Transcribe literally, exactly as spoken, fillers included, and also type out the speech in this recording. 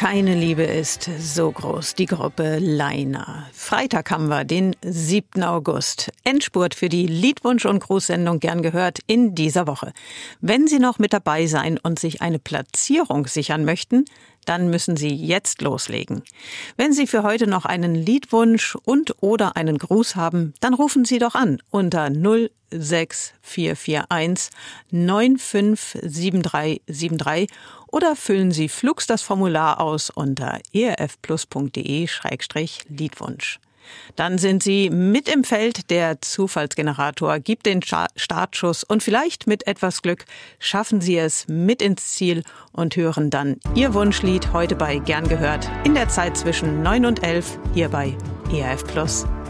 Keine Liebe ist so groß, die Gruppe Leiner. Freitag haben wir den siebten August. Endspurt für die Liedwunsch- und Grußsendung Gern gehört in dieser Woche. Wenn Sie noch mit dabei sein und sich eine Platzierung sichern möchten, dann müssen Sie jetzt loslegen. Wenn Sie für heute noch einen Liedwunsch und oder einen Gruß haben, dann rufen Sie doch an unter null sechs vier vier eins neun fünf sieben drei sieben drei oder füllen Sie flugs das Formular aus unter erfplus punkt de Schrägstrich Liedwunsch. Dann sind Sie mit im Feld, der Zufallsgenerator gibt den Startschuss und vielleicht mit etwas Glück schaffen Sie es mit ins Ziel und hören dann Ihr Wunschlied heute bei Gern gehört in der Zeit zwischen neun und elf hier bei E R F Plus.